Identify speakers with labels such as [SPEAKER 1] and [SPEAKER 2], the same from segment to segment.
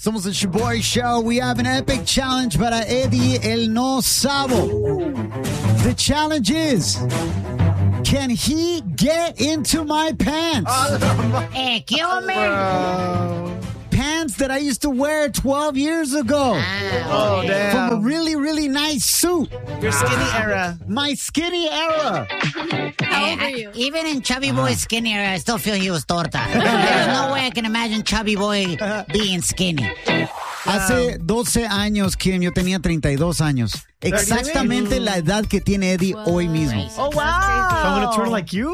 [SPEAKER 1] Somos el Shaboy Show. We have an epic challenge para Eddie el No Sabo. The challenge is, can he get into my pants?
[SPEAKER 2] ¿Qué hombre?
[SPEAKER 1] Pants that I used to wear 12 years ago.
[SPEAKER 3] Oh, damn.
[SPEAKER 1] From a really, really nice suit.
[SPEAKER 3] Your skinny era.
[SPEAKER 1] My skinny era.
[SPEAKER 2] How old are you? Even in Chubby Boy's skinny era, I still feel he was torta. There's no way I can imagine Chubby Boy being skinny.
[SPEAKER 1] Hace 12 años, Kim, yo tenía 32 años. Exactamente la edad que tiene Eddie hoy mismo.
[SPEAKER 3] Oh, wow.
[SPEAKER 4] I'm going to turn like you?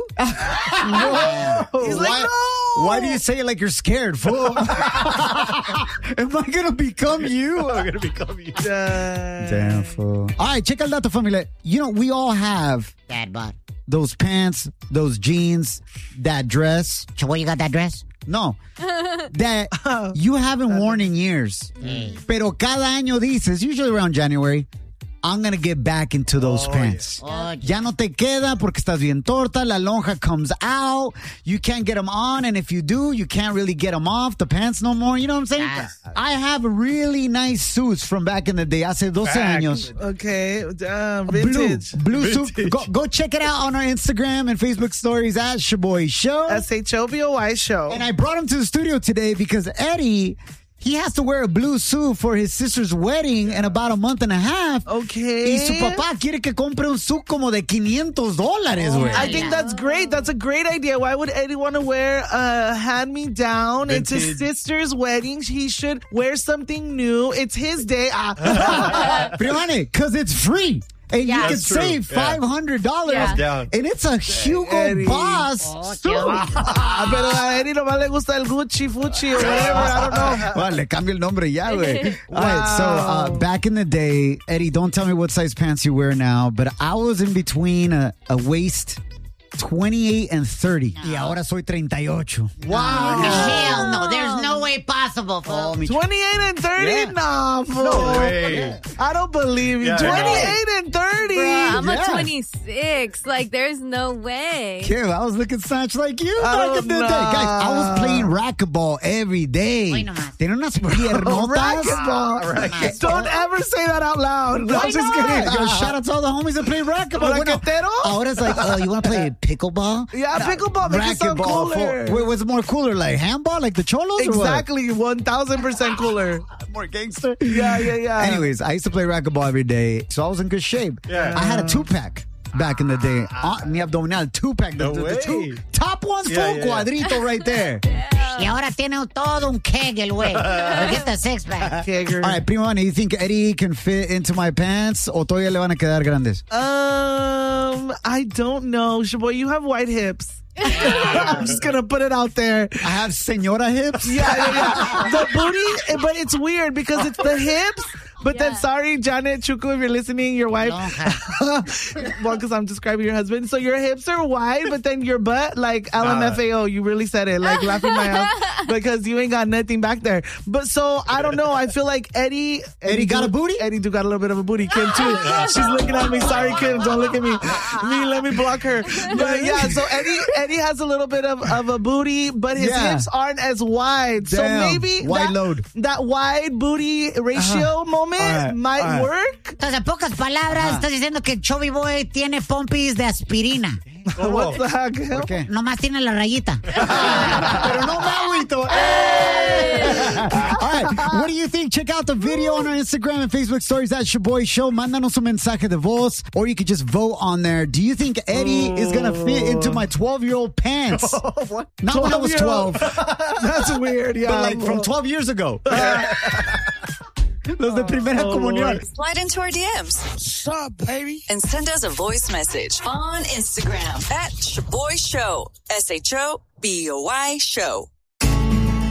[SPEAKER 3] He's like, no.
[SPEAKER 1] Why do you say it like you're scared, fool? Am I going to become you?
[SPEAKER 4] I'm going to become you.
[SPEAKER 1] Damn, fool. All right, check out dato, familia. You know, we all have
[SPEAKER 2] Dad bod.
[SPEAKER 1] those pants, those jeans, that dress.
[SPEAKER 2] Chaboy, you got that dress?
[SPEAKER 1] No. That you haven't worn in years. Pero cada año dices, usually around January, I'm going to get back into those pants.
[SPEAKER 2] Oh,
[SPEAKER 1] Ya no te queda porque estás bien torta. La lonja comes out. You can't get them on. And if you do, you can't really get them off the pants no more. You know what I'm saying?
[SPEAKER 2] Yes.
[SPEAKER 1] I have really nice suits from back in the day. Hace 12 años.
[SPEAKER 3] Okay, vintage.
[SPEAKER 1] Blue suit. Go check it out on our Instagram and Facebook stories at Shaboy Show.
[SPEAKER 3] SHOBOY show.
[SPEAKER 1] And I brought him to the studio today because Eddie, he has to wear a blue suit for his sister's wedding in about a month and a half.
[SPEAKER 3] Okay.
[SPEAKER 1] Y su papá quiere que compre un suit como de $500, güey.
[SPEAKER 3] I think that's great. That's a great idea. Why would Eddie want to wear a hand-me-down? It's his sister's wedding. He should wear something new. It's his day.
[SPEAKER 1] Primane, because it's free. And you can save $500.
[SPEAKER 4] Yeah.
[SPEAKER 1] And it's a Hugo
[SPEAKER 3] Eddie.
[SPEAKER 1] Boss suit.
[SPEAKER 3] Pero a Eddie nomás le gusta el Gucci, Fucci, or whatever. I don't know.
[SPEAKER 1] Well, le cambio el nombre ya, güey. All right, so back in the day, Eddie, don't tell me what size pants you wear now, but I was in between a waist 28 and 30. Y ahora soy 38.
[SPEAKER 2] Wow. Hell no. There's no way possible, fool.
[SPEAKER 3] 28 and 30?
[SPEAKER 1] Yeah.
[SPEAKER 3] Nah, fool.
[SPEAKER 4] No way.
[SPEAKER 3] I don't believe you.
[SPEAKER 4] Yeah,
[SPEAKER 3] 28 and 30.
[SPEAKER 5] Bruh, I'm
[SPEAKER 1] Yeah.
[SPEAKER 5] a 26. Like, there's no way.
[SPEAKER 1] Kim, I was looking such like you
[SPEAKER 3] Oh,
[SPEAKER 1] back in the day.
[SPEAKER 3] no.
[SPEAKER 1] Guys, I was playing racquetball every day.
[SPEAKER 2] Hoy nomás.
[SPEAKER 1] Tenía unas piernotas.
[SPEAKER 3] Racquetball. Don't ever say that out loud. I'm just kidding.
[SPEAKER 1] Yo, shout out to all the homies that play racquetball.
[SPEAKER 3] Raquetero?
[SPEAKER 1] Ahora it's like, you want to play pickleball?
[SPEAKER 3] Yeah, pickleball makes it sound cooler.
[SPEAKER 1] Wait, what's more cooler? Like handball? Like the cholos?
[SPEAKER 3] Exactly, 1,000% cooler.
[SPEAKER 1] Or what? More gangster?
[SPEAKER 3] Yeah.
[SPEAKER 1] Anyways, I used to play racquetball every day, so I was in good shape.
[SPEAKER 4] Yeah.
[SPEAKER 1] I had a 2-pack back in the day. Mi abdominal, 2-pack.
[SPEAKER 4] No
[SPEAKER 1] the
[SPEAKER 4] way.
[SPEAKER 1] two top one's
[SPEAKER 4] Yeah,
[SPEAKER 1] full cuadrito right there.
[SPEAKER 2] Y ahora tiene todo un kegel, güey. Forget the six-pack.
[SPEAKER 3] Kegger.
[SPEAKER 1] All right, primo, you think Eddie can fit into my pants o todavía le van a quedar grandes?
[SPEAKER 3] I don't know. Shaboy, you have white hips. I'm just gonna put it out there.
[SPEAKER 1] I have senora hips.
[SPEAKER 3] Yeah. The booty, but it's weird because it's the hips. But then, sorry, Janet Chuku, if you're listening, your wife. Well, because I'm describing your husband. So your hips are wide, but then your butt, like LMFAO, you really said it, like laughing my ass because you ain't got nothing back there. But so, I don't know. I feel like Eddie
[SPEAKER 1] got a booty?
[SPEAKER 3] Eddie do got a little bit of a booty. Kim, too. She's looking at me. Sorry, Kim, don't look at me. Let me block her. But yeah, so Eddie has a little bit of a booty, but his hips aren't as wide.
[SPEAKER 1] Damn.
[SPEAKER 3] So maybe
[SPEAKER 1] Wide load.
[SPEAKER 3] that wide booty ratio moment might work.
[SPEAKER 2] Entonces, en pocas palabras, estás diciendo que el Chubby Boy tiene pompis de aspirina.
[SPEAKER 3] What's the heck?
[SPEAKER 1] Okay.
[SPEAKER 2] Nomás tiene la rayita.
[SPEAKER 1] Pero no me agüito. All right, what do you think? Check out the video on our Instagram and Facebook stories at Shaboy Show. Mándanos un mensaje de voz, or you could just vote on there. Do you think Eddie is going to fit into my 12-year-old pants?
[SPEAKER 4] What?
[SPEAKER 1] Not when I was 12,
[SPEAKER 3] That's weird, yeah.
[SPEAKER 1] but like from 12 years ago. Los de primera comunión.
[SPEAKER 6] Slide into our DMs.
[SPEAKER 7] What's up, baby?
[SPEAKER 6] And send us a voice message on Instagram at Shaboy Show. SHOBOY Show.